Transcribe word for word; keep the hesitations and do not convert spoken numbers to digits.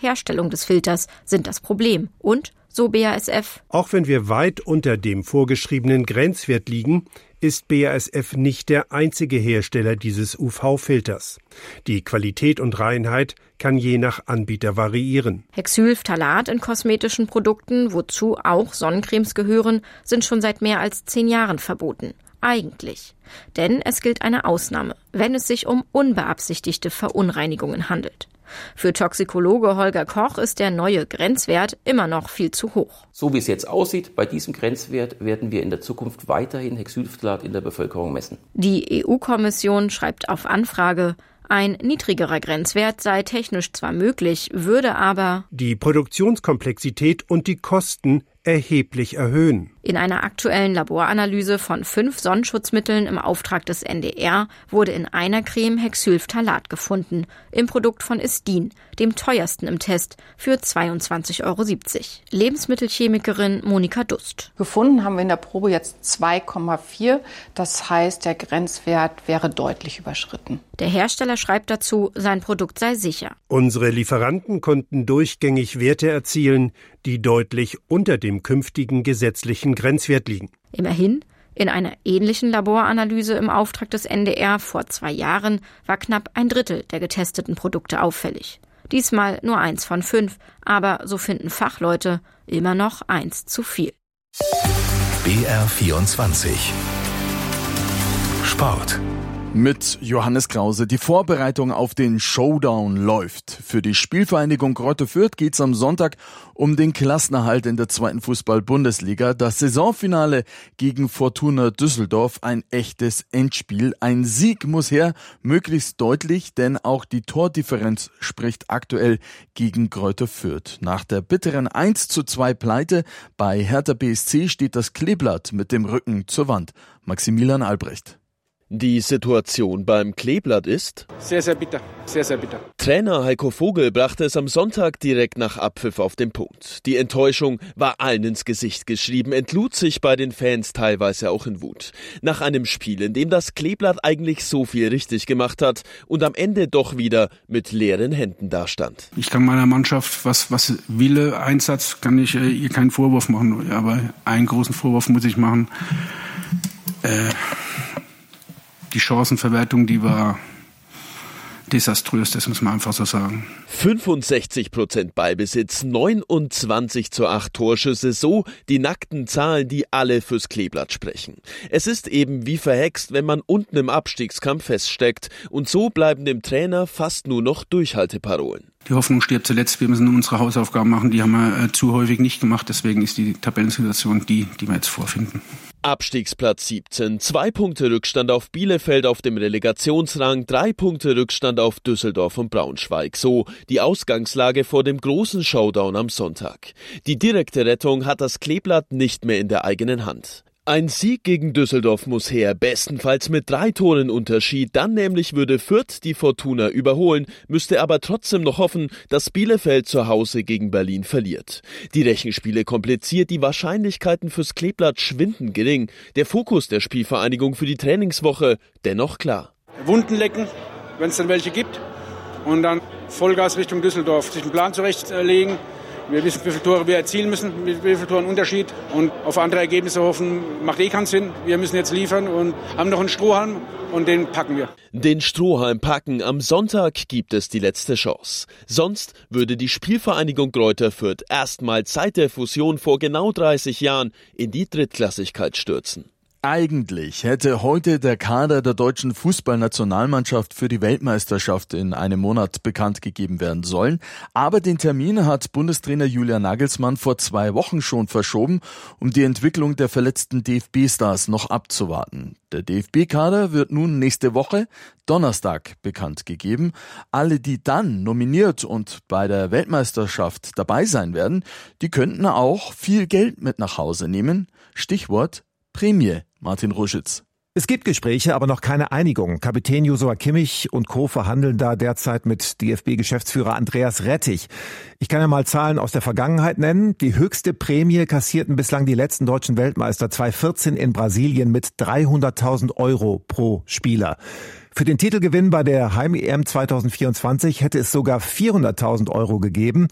Herstellung des Filters sind das Problem. Und, so B A S F: Auch wenn wir weit unter dem vorgeschriebenen Grenzwert liegen, ist B A S F nicht der einzige Hersteller dieses U V-Filters. Die Qualität und Reinheit kann je nach Anbieter variieren. Hexylphthalat in kosmetischen Produkten, wozu auch Sonnencremes gehören, sind schon seit mehr als zehn Jahren verboten. Eigentlich. Denn es gilt eine Ausnahme, wenn es sich um unbeabsichtigte Verunreinigungen handelt. Für Toxikologe Holger Koch ist der neue Grenzwert immer noch viel zu hoch. So wie es jetzt aussieht, bei diesem Grenzwert werden wir in der Zukunft weiterhin Hexylphthalat in der Bevölkerung messen. Die E U-Kommission schreibt auf Anfrage, ein niedrigerer Grenzwert sei technisch zwar möglich, würde aber die Produktionskomplexität und die Kosten erheblich erhöhen. In einer aktuellen Laboranalyse von fünf Sonnenschutzmitteln im Auftrag des N D R wurde in einer Creme Hexylphthalat gefunden, im Produkt von Istin, dem teuersten im Test, für zweiundzwanzig Euro siebzig. Lebensmittelchemikerin Monika Dust. Gefunden haben wir in der Probe jetzt zwei Komma vier, das heißt, der Grenzwert wäre deutlich überschritten. Der Hersteller schreibt dazu, sein Produkt sei sicher. Unsere Lieferanten konnten durchgängig Werte erzielen, die deutlich unter dem künftigen gesetzlichen Grenzwert liegen. Immerhin, in einer ähnlichen Laboranalyse im Auftrag des N D R vor zwei Jahren war knapp ein Drittel der getesteten Produkte auffällig. Diesmal nur eins von fünf, aber so finden Fachleute immer noch eins zu viel. B R vierundzwanzig Sport. Mit Johannes Krause. Die Vorbereitung auf den Showdown läuft. Für die Spielvereinigung Greuther Fürth geht's am Sonntag um den Klassenerhalt in der zweiten Fußball-Bundesliga. Das Saisonfinale gegen Fortuna Düsseldorf, ein echtes Endspiel. Ein Sieg muss her, möglichst deutlich, denn auch die Tordifferenz spricht aktuell gegen Greuther Fürth. Nach der bitteren eins zu zwei Pleite bei Hertha B S C steht das Kleeblatt mit dem Rücken zur Wand. Maximilian Albrecht. Die Situation beim Kleeblatt ist sehr, sehr bitter, sehr, sehr bitter. Trainer Heiko Vogel brachte es am Sonntag direkt nach Abpfiff auf den Punkt. Die Enttäuschung war allen ins Gesicht geschrieben, entlud sich bei den Fans teilweise auch in Wut. Nach einem Spiel, in dem das Kleeblatt eigentlich so viel richtig gemacht hat und am Ende doch wieder mit leeren Händen dastand. Ich kann meiner Mannschaft, was, was Wille, Einsatz, kann ich äh, ihr keinen Vorwurf machen, aber einen großen Vorwurf muss ich machen. Äh, Die Chancenverwertung, die war desaströs, das muss man einfach so sagen. fünfundsechzig Prozent Ballbesitz, neunundzwanzig zu acht Torschüsse, so die nackten Zahlen, die alle fürs Kleeblatt sprechen. Es ist eben wie verhext, wenn man unten im Abstiegskampf feststeckt, und so bleiben dem Trainer fast nur noch Durchhalteparolen. Die Hoffnung stirbt zuletzt, wir müssen unsere Hausaufgaben machen, die haben wir äh, zu häufig nicht gemacht, deswegen ist die Tabellensituation die, die wir jetzt vorfinden. Abstiegsplatz siebzehn, zwei Punkte Rückstand auf Bielefeld auf dem Relegationsrang, drei Punkte Rückstand auf Düsseldorf und Braunschweig. So die Ausgangslage vor dem großen Showdown am Sonntag. Die direkte Rettung hat das Kleeblatt nicht mehr in der eigenen Hand. Ein Sieg gegen Düsseldorf muss her, bestenfalls mit drei Toren Unterschied, dann nämlich würde Fürth die Fortuna überholen, müsste aber trotzdem noch hoffen, dass Bielefeld zu Hause gegen Berlin verliert. Die Rechenspiele kompliziert, die Wahrscheinlichkeiten fürs Kleeblatt schwinden gering, der Fokus der Spielvereinigung für die Trainingswoche dennoch klar. Wunden lecken, wenn es dann welche gibt, und dann Vollgas Richtung Düsseldorf, sich einen Plan zurechtlegen. Wir wissen, wie viele Tore wir erzielen müssen, wie viele Tore einen Unterschied, und auf andere Ergebnisse hoffen, macht eh keinen Sinn. Wir müssen jetzt liefern und haben noch einen Strohhalm, und den packen wir. Den Strohhalm packen, am Sonntag gibt es die letzte Chance. Sonst würde die Spielvereinigung Greuther Fürth erstmals seit der Fusion vor genau dreißig Jahren in die Drittklassigkeit stürzen. Eigentlich hätte heute der Kader der deutschen Fußballnationalmannschaft für die Weltmeisterschaft in einem Monat bekannt gegeben werden sollen. Aber den Termin hat Bundestrainer Julian Nagelsmann vor zwei Wochen schon verschoben, um die Entwicklung der verletzten D F B-Stars noch abzuwarten. Der D F B-Kader wird nun nächste Woche Donnerstag bekannt gegeben. Alle, die dann nominiert und bei der Weltmeisterschaft dabei sein werden, die könnten auch viel Geld mit nach Hause nehmen. Stichwort Prämie. Martin Ruschitz. Es gibt Gespräche, aber noch keine Einigung. Kapitän Josua Kimmich und Co. verhandeln da derzeit mit D F B-Geschäftsführer Andreas Rettich. Ich kann ja mal Zahlen aus der Vergangenheit nennen. Die höchste Prämie kassierten bislang die letzten deutschen Weltmeister zweitausendvierzehn in Brasilien mit dreihunderttausend Euro pro Spieler. Für den Titelgewinn bei der Heim-E M zweitausendvierundzwanzig hätte es sogar vierhunderttausend Euro gegeben.